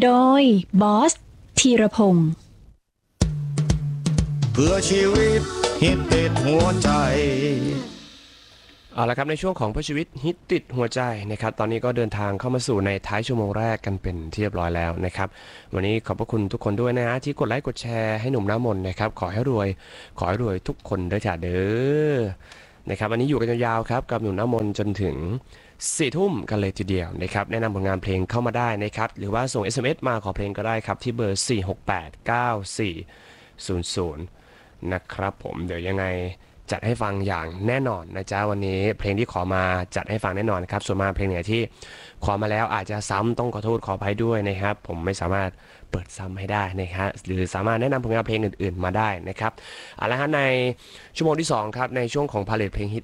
โดยบอสธีรพงศ์เพื่อชีวิตฮิตติดหัวใจเอาละครับในช่วงของเพื่อชีวิตฮิตติดหัวใจนะครับตอนนี้ก็เดินทางเข้ามาสู่ในท้ายชั่วโมงแรกกันเป็นที่เรียบร้อยแล้วนะครับวันนี้ขอบพระคุณทุกคนด้วยนะฮะที่กดไลค์กดแชร์ให้หนุ่มน้ำมนต์นะครับขอให้รวยทุกคนด้วยจ้าเด้อนะครับวันนี้อยู่กันยาวๆครับกับหนุ่มน้ำมนต์จนถึง4 ทุ่มกันเลยทีเดียวนะครับแนะนำผลงานเพลงเข้ามาได้นะครับหรือว่าส่ง SMS มาขอเพลงก็ได้ครับที่เบอร์4689400นะครับผมเดี๋ยวยังไงจัดให้ฟังอย่างแน่นอนนะจ๊ะวันนี้เพลงที่ขอมาจัดให้ฟังแน่นอนครับส่วนมากเพลงไหนที่ขอมาแล้วอาจจะซ้ำต้องขอโทษขออภัยด้วยนะครับผมไม่สามารถเปิดซ้ำให้ได้นะครับหรือสามารถแนะนำผลงานเพลงอื่นๆมาได้นะครับเอาละฮะในชั่วโมงที่2ครับในช่วงของพาเลทเพลงฮิต